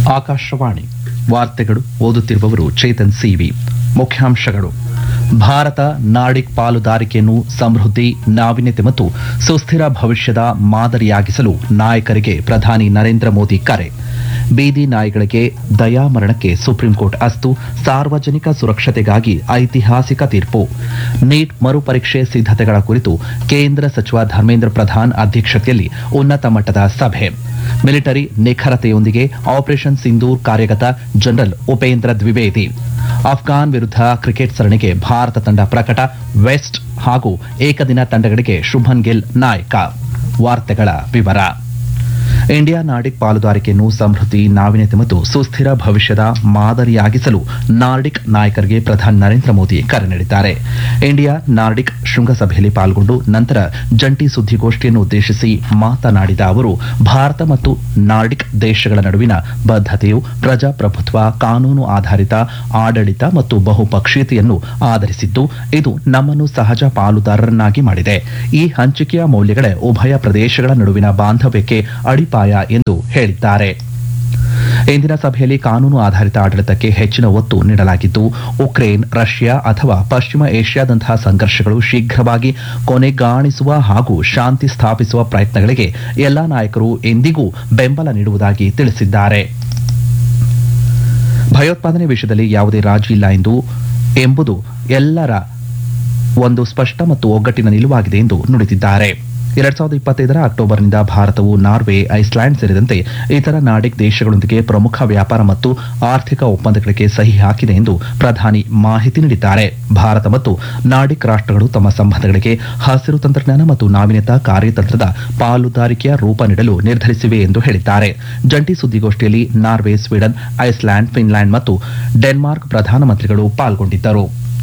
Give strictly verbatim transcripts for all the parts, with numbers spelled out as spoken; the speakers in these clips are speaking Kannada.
ಆಕಾಶವಾಣಿ ವಾರ್ತೆಗಳು ಓದುತ್ತಿರುವವರು ಚೇತನ್ ಸಿವಿ. ಮುಖ್ಯಾಂಶಗಳು: ಭಾರತ ನಾರ್ಡಿಕ್ ಪಾಲುದಾರಿಕೆಯನ್ನು ಸಮೃದ್ಧಿ, ನಾವೀನ್ಯತೆ ಮತ್ತು ಸುಸ್ಥಿರ ಭವಿಷ್ಯದ ಮಾದರಿಯಾಗಿಸಲು ನಾಯಕರಿಗೆ ಪ್ರಧಾನಿ ನರೇಂದ್ರ ಮೋದಿ ಕರೆ. ಬೀದಿ ನಾಯಿಗಳಿಗೆ ದಯಾಮರಣಕ್ಕೆ ಸುಪ್ರೀಂಕೋರ್ಟ್ ಅಸ್ತು, ಸಾರ್ವಜನಿಕ ಸುರಕ್ಷತೆಗಾಗಿ ಐತಿಹಾಸಿಕ ತೀರ್ಪು. ನೀಟ್ ಮರುಪರೀಕ್ಷೆ ಸಿದ್ಧತೆಗಳ ಕುರಿತು ಕೇಂದ್ರ ಸಚಿವ ಧರ್ಮೇಂದ್ರ ಪ್ರಧಾನ್ ಅಧ್ಯಕ್ಷತೆಯಲ್ಲಿ ಉನ್ನತ ಮಟ್ಟದ ಸಭೆ. ಮಿಲಿಟರಿ ನಿಖರತೆಯೊಂದಿಗೆ ಆಪರೇಷನ್ ಸಿಂಧೂರ್ ಕಾರ್ಯಗತ, ಜನರಲ್ ಉಪೇಂದ್ರ ದ್ವಿವೇದಿ. ಅಫ್ಘಾನ್ ವಿರುದ್ಧ ಕ್ರಿಕೆಟ್ ಸರಣಿಗೆ ಭಾರತ ತಂಡ ಪ್ರಕಟ, ವೆಸ್ಟ್ ಹಾಗೂ ಏಕದಿನ ತಂಡಗಳಿಗೆ ಶುಭ್ಮನ್ ಗಿಲ್ ನಾಯಕ. ವಾರ್ತೆಗಳ ವಿವರ. ಇಂಡಿಯಾ ನಾರ್ಡಿಕ್ ಪಾಲುದಾರಿಕೆಯನ್ನು ಸಮೃದ್ಧಿ, ನಾವೀನ್ಯತೆ ಮತ್ತು ಸುಸ್ಥಿರ ಭವಿಷ್ಯದ ಮಾದರಿಯಾಗಿಸಲು ನಾರ್ಡಿಕ್ ನಾಯಕರಿಗೆ ಪ್ರಧಾನಿ ನರೇಂದ್ರ ಮೋದಿ ಕರೆ ನೀಡಿದ್ದಾರೆ. ಇಂಡಿಯಾ ನಾರ್ಡಿಕ್ ಶೃಂಗಸಭೆಯಲ್ಲಿ ಪಾಲ್ಗೊಂಡು ನಂತರ ಜಂಟಿ ಸುದ್ದಿಗೋಷ್ಠಿಯನ್ನು ಉದ್ದೇಶಿಸಿ ಮಾತನಾಡಿದ ಅವರು, ಭಾರತ ಮತ್ತು ನಾರ್ಡಿಕ್ ದೇಶಗಳ ನಡುವಿನ ಬದ್ಧತೆಯು ಪ್ರಜಾಪ್ರಭುತ್ವ, ಕಾನೂನು ಆಧಾರಿತ ಆಡಳಿತ ಮತ್ತು ಬಹುಪಕ್ಷೀಯತೆಯನ್ನು ಆಧರಿಸಿದ್ದು, ಇದು ನಮ್ಮನ್ನು ಸಹಜ ಪಾಲುದಾರರನ್ನಾಗಿ ಮಾಡಿದೆ. ಈ ಹಂಚಿಕೆಯ ಮೌಲ್ಯಗಳೇ ಉಭಯ ಪ್ರದೇಶಗಳ ನಡುವಿನ ಬಾಂಧವ್ಯಕ್ಕೆ ಅಡಿಪಾಯ ಎಂದು ಹೇಳಿದ್ದಾರೆ. ಇಂದಿನ ಸಭೆಯಲ್ಲಿ ಕಾನೂನು ಆಧಾರಿತ ಆಡಳಿತಕ್ಕೆ ಹೆಚ್ಚಿನ ಒತ್ತು ನೀಡಲಾಗಿದ್ದು, ಉಕ್ರೇನ್, ರಷ್ಯಾ ಅಥವಾ ಪಶ್ಚಿಮ ಏಷ್ಯಾದಂತಹ ಸಂಘರ್ಷಗಳು ಶೀಘ್ರವಾಗಿ ಕೊನೆಗಾಣಿಸುವ ಹಾಗೂ ಶಾಂತಿ ಸ್ಥಾಪಿಸುವ ಪ್ರಯತ್ನಗಳಿಗೆ ಎಲ್ಲಾ ನಾಯಕರು ಎಂದಿಗೂ ಬೆಂಬಲ ನೀಡುವುದಾಗಿ ತಿಳಿಸಿದ್ದಾರೆ. ಭಯೋತ್ಪಾದನೆ ವಿಷಯದಲ್ಲಿ ಯಾವುದೇ ರಾಜಿ ಇಲ್ಲ ಎಂದು ಎಂಬುದು ಎಲ್ಲರ ಒಂದು ಸ್ಪಷ್ಟ ಮತ್ತು ಒಗ್ಗಟ್ಟಿನ ನಿಲುವಾಗಿದೆ ಎಂದು ನುಡಿದಿದ್ದಾರೆ. ಎರಡ್ ಸಾವಿರದ ಇಪ್ಪತ್ತೈದರ ಅಕ್ಟೋಬರ್ನಿಂದ ಭಾರತವು ನಾರ್ವೆ, ಐಸ್ಲ್ಯಾಂಡ್ ಸೇರಿದಂತೆ ಇತರ ನಾರ್ಡಿಕ್ ದೇಶಗಳೊಂದಿಗೆ ಪ್ರಮುಖ ವ್ಯಾಪಾರ ಮತ್ತು ಆರ್ಥಿಕ ಒಪ್ಪಂದಗಳಿಗೆ ಸಹಿ ಹಾಕಿದೆ ಎಂದು ಪ್ರಧಾನಿ ಮಾಹಿತಿ ನೀಡಿದ್ದಾರೆ. ಭಾರತ ಮತ್ತು ನಾರ್ಡಿಕ್ ರಾಷ್ಟ್ರಗಳು ತಮ್ಮ ಸಂಬಂಧಗಳಿಗೆ ಹಸಿರು ತಂತ್ರಜ್ಞಾನ ಮತ್ತು ನಾವೀನ್ಯತಾ ಕಾರ್ಯತಂತ್ರದ ಪಾಲುದಾರಿಕೆಯ ರೂಪ ನೀಡಲು ನಿರ್ಧರಿಸಿವೆ ಎಂದು ಹೇಳಿದ್ದಾರೆ. ಜಂಟಿ ಸುದ್ದಿಗೋಷ್ಠಿಯಲ್ಲಿ ನಾರ್ವೆ, ಸ್ವೀಡನ್, ಐಸ್ಲ್ಯಾಂಡ್, ಫಿನ್ಲ್ಯಾಂಡ್ ಮತ್ತು ಡೆನ್ಮಾರ್ಕ್ ಪ್ರಧಾನಮಂತ್ರಿಗಳು ಪಾಲ್ಗೊಂಡಿದ್ದರು.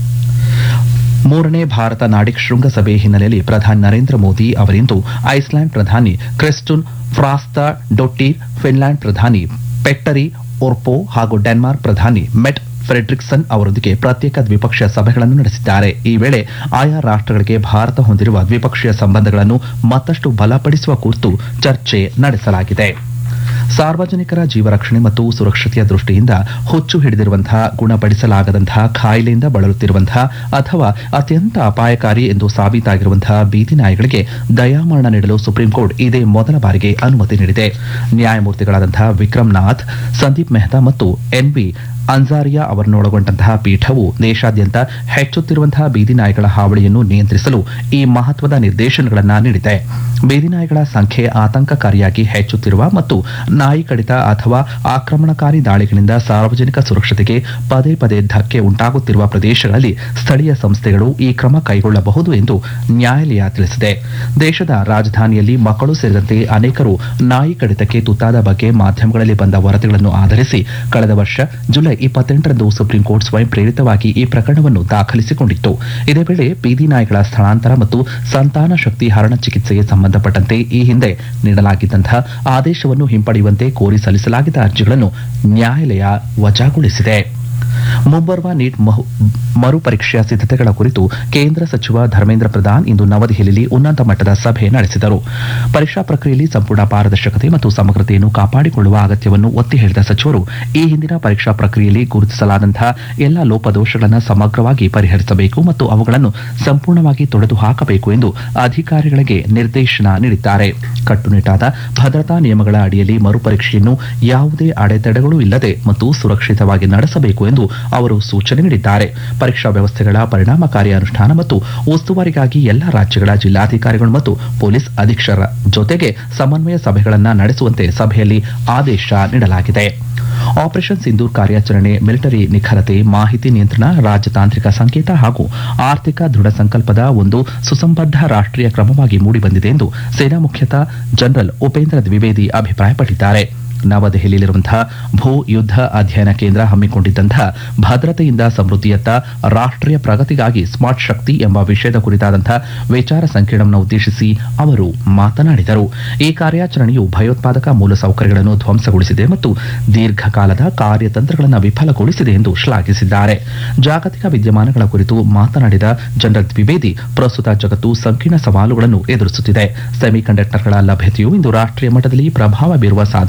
ಮೂರನೇ ಭಾರತ ನಾರ್ಡಿಕ್ ಶೃಂಗಸಭೆ ಹಿನ್ನೆಲೆಯಲ್ಲಿ ಪ್ರಧಾನಿ ನರೇಂದ್ರ ಮೋದಿ ಅವರಿಂದು ಐಸ್ಲ್ಯಾಂಡ್ ಪ್ರಧಾನಿ ಕ್ರಿಸ್ಟುನ್ ಫ್ರಾಸ್ತಾಡೋಟಿರ್, ಫಿನ್ಲ್ಯಾಂಡ್ ಪ್ರಧಾನಿ ಪೆಟ್ಟರಿ ಒರ್ಪೋ ಹಾಗೂ ಡೆನ್ಮಾರ್ಕ್ ಪ್ರಧಾನಿ ಮೆಟ್ ಫ್ರೆಡ್ರಿಕ್ಸನ್ ಅವರೊಂದಿಗೆ ಪ್ರತ್ಯೇಕ ದ್ವಿಪಕ್ಷೀಯ ಸಭೆಗಳನ್ನು ನಡೆಸಿದ್ದಾರೆ. ಈ ವೇಳೆ ಆಯಾ ರಾಷ್ಟ್ರಗಳಿಗೆ ಭಾರತ ಹೊಂದಿರುವ ದ್ವಿಪಕ್ಷೀಯ ಸಂಬಂಧಗಳನ್ನು ಮತ್ತಷ್ಟು ಬಲಪಡಿಸುವ ಕುರಿತು ಚರ್ಚೆ ನಡೆಸಲಾಗಿದೆ. ಸಾರ್ವಜನಿಕರ ಜೀವರಕ್ಷಣೆ ಮತ್ತು ಸುರಕ್ಷತೆಯ ದೃಷ್ಟಿಯಿಂದ ಹುಚ್ಚು ಹಿಡಿದಿರುವಂತಹ, ಗುಣಪಡಿಸಲಾಗದಂತಹ, ಕಾಯಿಲೆಯಿಂದ ಬಳಲುತ್ತಿರುವಂತಹ ಅಥವಾ ಅತ್ಯಂತ ಅಪಾಯಕಾರಿ ಎಂದು ಸಾಬೀತಾಗಿರುವಂತಹ ಬೀದಿ ನಾಯಿಗಳಿಗೆ ದಯಾಮರಣ ನೀಡಲು ಸುಪ್ರೀಂಕೋರ್ಟ್ ಇದೇ ಮೊದಲ ಬಾರಿಗೆ ಅನುಮತಿ ನೀಡಿದೆ. ನ್ಯಾಯಮೂರ್ತಿಗಳಾದಂತಹ ವಿಕ್ರಮ್ ನಾಥ್, ಸಂದೀಪ್ ಮೆಹ್ತಾ ಮತ್ತು ಎನ್ ವಿ ಅನ್ಸಾರಿಯಾ ಅವರನ್ನೊಳಗೊಂಡಂತಹ ಪೀಠವು ದೇಶಾದ್ಯಂತ ಹೆಚ್ಚುತ್ತಿರುವಂತಹ ಬೀದಿ ನಾಯಿಗಳ ಹಾವಳಿಯನ್ನು ನಿಯಂತ್ರಿಸಲು ಈ ಮಹತ್ವದ ನಿರ್ದೇಶನಗಳನ್ನು ನೀಡಿದೆ. ಬೀದಿ ನಾಯಿಗಳ ಸಂಖ್ಯೆ ಆತಂಕಕಾರಿಯಾಗಿ ಹೆಚ್ಚುತ್ತಿರುವ ಮತ್ತು ನಾಯಿ ಕಡಿತ ಅಥವಾ ಆಕ್ರಮಣಕಾರಿ ದಾಳಿಗಳಿಂದ ಸಾರ್ವಜನಿಕ ಸುರಕ್ಷತೆಗೆ ಪದೇ ಪದೇ ಧಕ್ಕೆ ಉಂಟಾಗುತ್ತಿರುವ ಪ್ರದೇಶಗಳಲ್ಲಿ ಸ್ಥಳೀಯ ಸಂಸ್ಥೆಗಳು ಈ ಕ್ರಮ ಕೈಗೊಳ್ಳಬಹುದು ಎಂದು ನ್ಯಾಯಾಲಯ ತಿಳಿಸಿದೆ. ದೇಶದ ರಾಜಧಾನಿಯಲ್ಲಿ ಮಕ್ಕಳು ಸೇರಿದಂತೆ ಅನೇಕರು ನಾಯಿ ಕಡಿತಕ್ಕೆ ತುತ್ತಾದ ಬಗ್ಗೆ ಮಾಧ್ಯಮಗಳಲ್ಲಿ ಬಂದ ವರದಿಗಳನ್ನು ಆಧರಿಸಿ ಕಳೆದ ವರ್ಷ ಜುಲೈ ಇಪ್ಪತ್ತೆಂಟರಂದು ಸುಪ್ರೀಂಕೋರ್ಟ್ ಸ್ವಯಂ ಪ್ರೇರಿತವಾಗಿ ಈ ಪ್ರಕರಣವನ್ನು ದಾಖಲಿಸಿಕೊಂಡಿತ್ತು. ಇದೇ ವೇಳೆ ಬೀದಿ ನಾಯಿಗಳ ಸ್ಥಳಾಂತರ ಮತ್ತು ಸಂತಾನ ಶಕ್ತಿ ಹರಣ ಚಿಕಿತ್ಸೆಗೆ ಸಂಬಂಧಪಟ್ಟಂತೆ ಈ ಹಿಂದೆ ನೀಡಲಾಗಿದ್ದಂತಹ ಆದೇಶವನ್ನು ಹಿಂಪಡೆಯುವಂತೆ ಕೋರಿ ಸಲ್ಲಿಸಲಾಗಿದ್ದ ಅರ್ಜಿಗಳನ್ನು ನ್ಯಾಯಾಲಯ ವಜಾಗೊಳಿಸಿದೆ. ಮುಂಬರುವ ನೀಟ್ ಮರುಪರೀಕ್ಷೆಯ ಸಿದ್ಧತೆಗಳ ಕುರಿತು ಕೇಂದ್ರ ಸಚಿವ ಧರ್ಮೇಂದ್ರ ಪ್ರಧಾನ್ ಇಂದು ನವದೆಹಲಿಯಲ್ಲಿ ಉನ್ನತ ಮಟ್ಟದ ಸಭೆ ನಡೆಸಿದರು. ಪರೀಕ್ಷಾ ಪ್ರಕ್ರಿಯೆಯಲ್ಲಿ ಸಂಪೂರ್ಣ ಪಾರದರ್ಶಕತೆ ಮತ್ತು ಸಮಗ್ರತೆಯನ್ನು ಕಾಪಾಡಿಕೊಳ್ಳುವ ಅಗತ್ಯವನ್ನು ಒತ್ತಿ ಹೇಳಿದ ಸಚಿವರು, ಈ ಹಿಂದಿನ ಪರೀಕ್ಷಾ ಪ್ರಕ್ರಿಯೆಯಲ್ಲಿ ಗುರುತಿಸಲಾದಂತಹ ಎಲ್ಲಾ ಲೋಪದೋಷಗಳನ್ನು ಸಮಗ್ರವಾಗಿ ಪರಿಹರಿಸಬೇಕು ಮತ್ತು ಅವುಗಳನ್ನು ಸಂಪೂರ್ಣವಾಗಿ ತೊಡೆದು ಹಾಕಬೇಕು ಎಂದು ಅಧಿಕಾರಿಗಳಿಗೆ ನಿರ್ದೇಶನ ನೀಡಿದ್ದಾರೆ. ಕಟ್ಟುನಿಟ್ಟಾದ ಭದ್ರತಾ ನಿಯಮಗಳ ಅಡಿಯಲ್ಲಿ ಮರುಪರೀಕ್ಷೆಯನ್ನು ಯಾವುದೇ ಅಡೆತಡೆಗಳು ಇಲ್ಲದೆ ಮತ್ತು ಸುರಕ್ಷಿತವಾಗಿ ನಡೆಸಬೇಕು ಎಂದು ಅವರು ಸೂಚನೆ ನೀಡಿದ್ದಾರೆ. ಪರೀಕ್ಷಾ ವ್ಯವಸ್ಥೆಗಳ ಪರಿಣಾಮಕಾರಿ ಅನುಷ್ಠಾನ ಮತ್ತು ಉಸ್ತುವಾರಿಗಾಗಿ ಎಲ್ಲಾ ರಾಜ್ಯಗಳ ಜಿಲ್ಲಾಧಿಕಾರಿಗಳು ಮತ್ತು ಪೊಲೀಸ್ ಅಧೀಕ್ಷಕರ ಜೊತೆಗೆ ಸಮನ್ವಯ ಸಭೆಗಳನ್ನು ನಡೆಸುವಂತೆ ಸಭೆಯಲ್ಲಿ ಆದೇಶ ನೀಡಲಾಗಿದೆ. ಆಪರೇಷನ್ ಸಿಂಧೂರ್ ಕಾರ್ಯಾಚರಣೆ ಮಿಲಿಟರಿ ನಿಖರತೆ, ಮಾಹಿತಿ ನಿಯಂತ್ರಣ, ರಾಜತಾಂತ್ರಿಕ ಸಂಕೇತ ಹಾಗೂ ಆರ್ಥಿಕ ದೃಢ ಸಂಕಲ್ಪದ ಒಂದು ಸುಸಂಬದ್ಧ ರಾಷ್ಟ್ರೀಯ ಕ್ರಮವಾಗಿ ಮೂಡಿಬಂದಿದೆ ಎಂದು ಸೇನಾ ಮುಖ್ಯಸ್ಥ ಜನರಲ್ ಉಪೇಂದ್ರ ದ್ವಿವೇದಿ ಅಭಿಪ್ರಾಯಪಟ್ಟಿದ್ದಾರೆ. ನವದೆಹಲಿಯಲ್ಲಿರುವಂತಹ ಭೂ ಯುದ್ಧ ಅಧ್ಯಯನ ಕೇಂದ್ರ ಹಮ್ಮಿಕೊಂಡಿದ್ದಂತಹ ಭದ್ರತೆಯಿಂದ ಸಮೃದ್ಧಿಯತ್ತ ರಾಷ್ಟ್ರೀಯ ಪ್ರಗತಿಗಾಗಿ ಸ್ಮಾರ್ಟ್ ಶಕ್ತಿ ಎಂಬ ವಿಷಯದ ಕುರಿತಾದಂತಹ ವಿಚಾರ ಸಂಕಿರಣವನ್ನು ಉದ್ದೇಶಿಸಿ ಅವರು ಮಾತನಾಡಿದರು. ಈ ಕಾರ್ಯಾಚರಣೆಯು ಭಯೋತ್ಪಾದಕ ಮೂಲಸೌಕರ್ಯಗಳನ್ನು ಧ್ವಂಸಗೊಳಿಸಿದೆ ಮತ್ತು ದೀರ್ಘಕಾಲದ ಕಾರ್ಯತಂತ್ರಗಳನ್ನು ವಿಫಲಗೊಳಿಸಿದೆ ಎಂದು ಶ್ಲಾಘಿಸಿದ್ದಾರೆ. ಜಾಗತಿಕ ವಿದ್ಯಮಾನಗಳ ಕುರಿತು ಮಾತನಾಡಿದ ಜನರಲ್ ದ್ವಿವೇದಿ, ಪ್ರಸ್ತುತ ಜಗತ್ತು ಸಂಕೀರ್ಣ ಸವಾಲುಗಳನ್ನು ಎದುರಿಸುತ್ತಿದೆ. ಸೆಮಿಕಂಡಕ್ಟರ್ಗಳ ಲಭ್ಯತೆಯು ಇಂದು ರಾಷ್ಟ್ರೀಯ ಮಟ್ಟದಲ್ಲಿ ಪ್ರಭಾವ ಬೀರುವ ಸಾಧನವಾಗಿದ್ದು,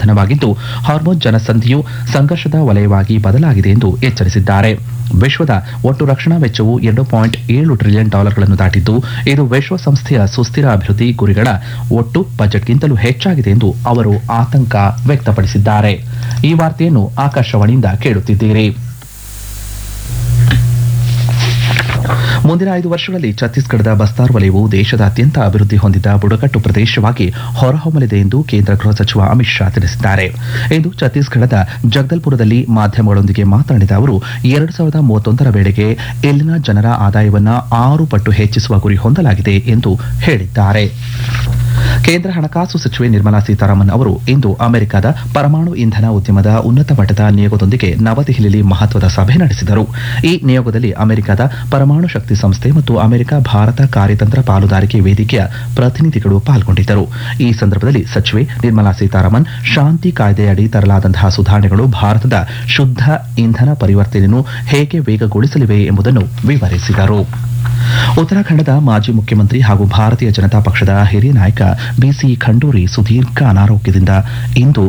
ಹೆಚ್ಚಾಗಿದ್ದು ಹಾರ್ಮೋನ್ ಜನಸಂಧಿಯು ಸಂಘರ್ಷದ ವಲಯವಾಗಿ ಬದಲಾಗಿದೆ ಎಂದು ಎಚ್ಚರಿಸಿದ್ದಾರೆ. ವಿಶ್ವದ ಒಟ್ಟು ರಕ್ಷಣಾ ವೆಚ್ಚವು ಎರಡು ಪಾಯಿಂಟ್ ಏಳು ಟ್ರಿಲಿಯನ್ ಡಾಲರ್ಗಳನ್ನು ದಾಟಿದ್ದು ಇದು ವಿಶ್ವಸಂಸ್ಥೆಯ ಸುಸ್ಥಿರ ಅಭಿವೃದ್ಧಿ ಗುರಿಗಳ ಒಟ್ಟು ಬಜೆಟ್ಗಿಂತಲೂ ಹೆಚ್ಚಾಗಿದೆ ಎಂದು ಅವರು ಆತಂಕ ವ್ಯಕ್ತಪಡಿಸಿದ್ದಾರೆ. ಈ ವಾರ್ತೆಯನ್ನು ಆಕಾಶವಾಣಿಯಿಂದ ಕೇಳುತ್ತಿದ್ದೀರಿ. ಮುಂದಿನ ಐದು ವರ್ಷಗಳಲ್ಲಿ ಛತ್ತೀಸ್ಗಢದ ಬಸ್ತಾರ್ ವಲಯವು ದೇಶದ ಅತ್ಯಂತ ಅಭಿವೃದ್ಧಿ ಹೊಂದಿದ ಬುಡಕಟ್ಟು ಪ್ರದೇಶವಾಗಿ ಹೊರಹೊಮ್ಮಲಿದೆ ಎಂದು ಕೇಂದ್ರ ಗೃಹ ಸಚಿವ ಅಮಿತ್ ಶಾ ತಿಳಿಸಿದ್ದಾರೆ. ಇಂದು ಛತ್ತೀಸ್ಗಢದ ಜಗದಲ್ಪುರದಲ್ಲಿ ಮಾಧ್ಯಮಗಳೊಂದಿಗೆ ಮಾತನಾಡಿದ ಅವರು ಎರಡು ಸಾವಿರದ ಮೂವತ್ತೊಂದರ ವೇಳೆಗೆ ಇಲ್ಲಿನ ಜನರ ಆದಾಯವನ್ನು ಆರು ಪಟ್ಟು ಹೆಚ್ಚಿಸುವ ಗುರಿ ಹೊಂದಲಾಗಿದೆ ಎಂದು ಹೇಳಿದ್ದಾರೆ. ಕೇಂದ್ರ ಹಣಕಾಸು ಸಚಿವೆ ನಿರ್ಮಲಾ ಸೀತಾರಾಮನ್ ಅವರು ಇಂದು ಅಮೆರಿಕದ ಪರಮಾಣು ಇಂಧನ ಉದ್ಯಮದ ಉನ್ನತ ಮಟ್ಟದ ನಿಯೋಗದೊಂದಿಗೆ ನವದೆಹಲಿಯಲ್ಲಿ ಮಹತ್ವದ ಸಭೆ ನಡೆಸಿದರು. ಈ ನಿಯೋಗದಲ್ಲಿ ಅಮೆರಿಕದ ಪರಮಾಣು ಶಕ್ತಿ ಸಂಸ್ಥೆ ಮತ್ತು ಅಮೆರಿಕ ಭಾರತ ಕಾರ್ಯತಂತ್ರ ಪಾಲುದಾರಿಕೆ ವೇದಿಕೆಯ ಪ್ರತಿನಿಧಿಗಳು ಪಾಲ್ಗೊಂಡಿದ್ದರು. ಈ ಸಂದರ್ಭದಲ್ಲಿ ಸಚಿವೆ ನಿರ್ಮಲಾ ಸೀತಾರಾಮನ್ ಶಾಂತಿ ಕಾಯ್ದೆಯಡಿ ತರಲಾದಂತಹ ಸುಧಾರಣೆಗಳು ಭಾರತದ ಶುದ್ಧ ಇಂಧನ ಪರಿವರ್ತನೆಯನ್ನು ಹೇಗೆ ವೇಗಗೊಳಿಸಲಿವೆ ಎಂಬುದನ್ನು ವಿವರಿಸಿದರು. ಉತ್ತರಾಖಂಡದ ಮಾಜಿ ಮುಖ್ಯಮಂತ್ರಿ ಹಾಗೂ ಭಾರತೀಯ ಜನತಾ ಪಕ್ಷದ ಹಿರಿಯ ನಾಯಕ ಬಿಸಿ ಖಂಡೂರಿ ಸುದೀರ್ಘ ಅನಾರೋಗ್ಯದಿಂದ ಇಂದು